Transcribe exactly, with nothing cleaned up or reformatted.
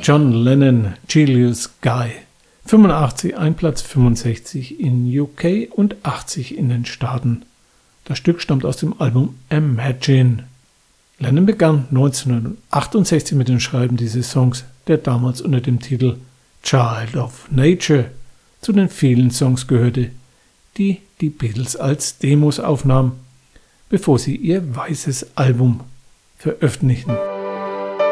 John Lennon, Julius Guy. fünfundachtzig ein Platz, fünfundsechzig in U K und achtzig in den Staaten. Das Stück stammt aus dem Album Imagine. Lennon begann neunzehnhundertachtundsechzig mit dem Schreiben dieses Songs, der damals unter dem Titel Child of Nature zu den vielen Songs gehörte, die die Beatles als Demos aufnahmen, bevor sie ihr weißes Album veröffentlichten.